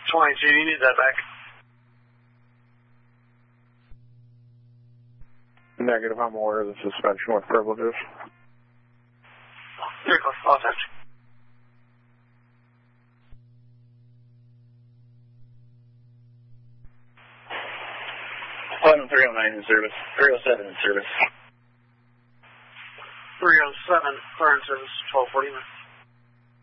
22, you need that back. Negative, I'm aware of the suspension with privileges. Vehicle, lost touch. 309 in service. 307 in service. 307, car in service, 1249.